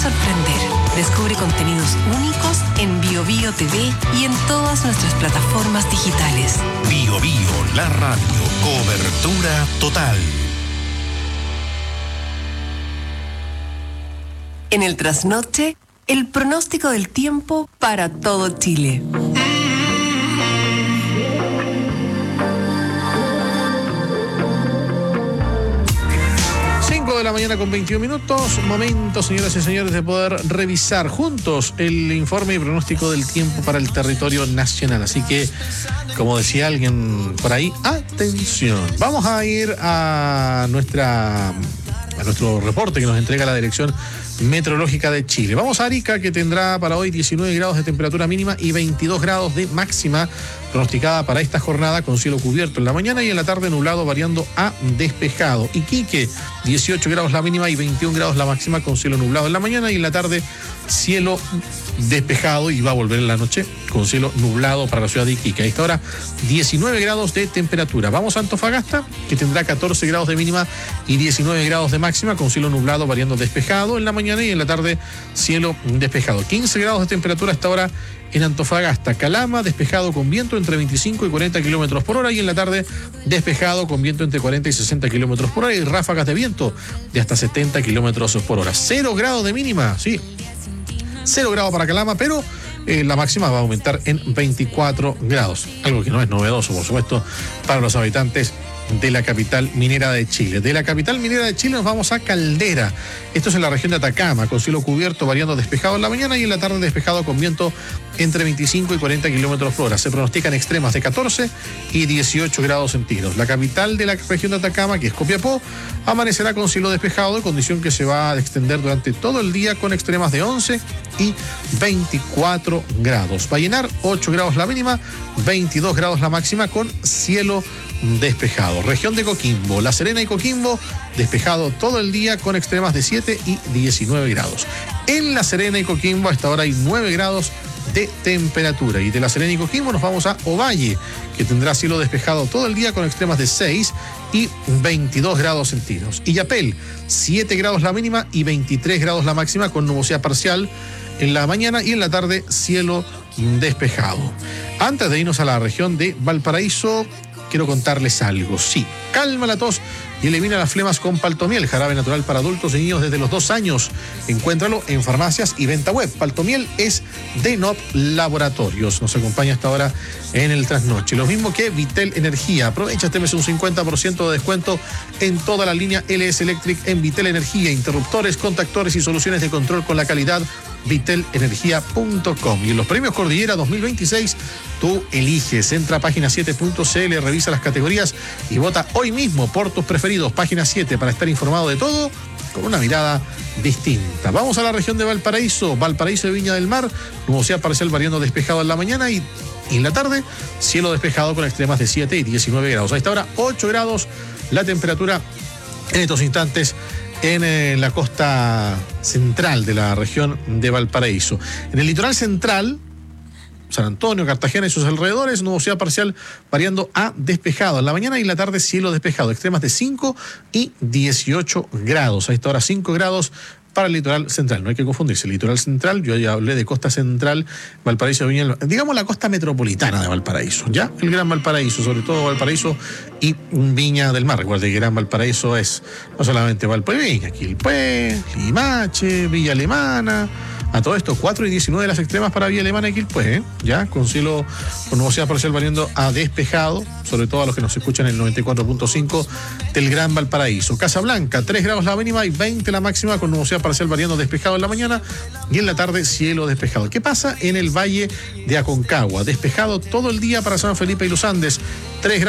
sorprender. Descubre contenidos únicos en Bio Bio TV y en todas nuestras plataformas digitales. Bio Bio, la radio. Cobertura total. En el trasnoche, el pronóstico del tiempo para todo Chile. 5 de la mañana con 21 minutos. Momento, señoras y señores, de poder revisar juntos el informe y pronóstico del tiempo para el territorio nacional. Así que, como decía alguien por ahí, atención. Vamos a ir a nuestro reporte que nos entrega la Dirección Meteorológica de Chile. Vamos a Arica, que tendrá para hoy 19 grados de temperatura mínima y 22 grados de máxima, pronosticada para esta jornada, con cielo cubierto en la mañana y en la tarde nublado variando a despejado. Iquique, 18 grados la mínima y 21 grados la máxima, con cielo nublado en la mañana y en la tarde cielo despejado, y va a volver en la noche con cielo nublado para la ciudad de Iquique. A esta hora 19 grados de temperatura. Vamos a Antofagasta, que tendrá 14 grados de mínima y 19 grados de máxima, con cielo nublado variando despejado en la mañana y en la tarde cielo despejado. 15 grados de temperatura a esta hora en Antofagasta. Calama, despejado con viento entre 25 y 40 kilómetros por hora, y en la tarde despejado con viento entre 40 y 60 kilómetros por hora y ráfagas de viento de hasta 70 kilómetros por hora. 0 grados de mínima, sí, 0 grados para Calama, pero la máxima va a aumentar en 24 grados, algo que no es novedoso, por supuesto, para los habitantes de la capital minera de Chile. De la capital minera de Chile nos vamos a Caldera. Esto es en la región de Atacama, con cielo cubierto variando despejado en la mañana y en la tarde despejado con viento entre 25 y 40 kilómetros por hora. Se pronostican extremas de 14 y 18 grados centígrados. La capital de la región de Atacama, que es Copiapó, amanecerá con cielo despejado, condición que se va a extender durante todo el día con extremas de 11 y 24 grados. Vallenar, 8 grados la mínima, 22 grados la máxima, con cielo despejado. Región de Coquimbo, La Serena y Coquimbo, despejado todo el día con extremas de 7 y 19 grados. En La Serena y Coquimbo a esta hora hay 9 grados de temperatura. Y de La Serena y Coquimbo nos vamos a Ovalle, que tendrá cielo despejado todo el día con extremas de 6 y 22 grados centígrados. Illapel, 7 grados la mínima y 23 grados la máxima, con nubosidad parcial en la mañana y en la tarde cielo despejado. Antes de irnos a la región de Valparaíso, quiero contarles algo. Sí, calma la tos y elimina las flemas con Paltomiel, jarabe natural para adultos y niños desde los 2 años. Encuéntralo en farmacias y venta web. Paltomiel es de NOP Laboratorios. Nos acompaña hasta ahora en el trasnoche. Lo mismo que Vitel Energía. Aprovecha este mes un 50% de descuento en toda la línea LS Electric en Vitel Energía. Interruptores, contactores y soluciones de control con la calidad vitelenergia.com. Y en los premios Cordillera 2026, tú eliges. Entra a página 7.cl, revisa las categorías y vota hoy mismo por tus preferidos. Página 7 para estar informado de todo con una mirada distinta. Vamos a la región de Valparaíso. Valparaíso de Viña del Mar, nubosidad parcial variando despejado en la mañana y en la tarde cielo despejado con extremas de 7 y 19 grados. A esta hora 8 grados la temperatura en estos instantes en la costa central de la región de Valparaíso. En el litoral central, San Antonio, Cartagena y sus alrededores, nubosidad parcial variando a despejado. En la mañana y en la tarde cielo despejado, extremas de 5 y 18 grados. A esta hora 5 grados para el litoral central. No hay que confundirse. El litoral central, yo ya hablé de costa central, Valparaíso, Viña, digamos la costa metropolitana de Valparaíso, ¿ya? El Gran Valparaíso, sobre todo Valparaíso y Viña del Mar. Recuerde que Gran Valparaíso es no solamente Valparaíso, Quilpué, Limache, Villa Alemana. A todo esto, 4 y 19 de las extremas para Villa Alemana y Quilpué, ya, con cielo, con nubosidad parcial variando a despejado, sobre todo a los que nos escuchan en el 94.5 del Gran Valparaíso. Casablanca, 3 grados la mínima y 20 la máxima, con nubosidad parcial variando despejado en la mañana y en la tarde cielo despejado. ¿Qué pasa en el Valle de Aconcagua? Despejado todo el día para San Felipe y los Andes, 3 grados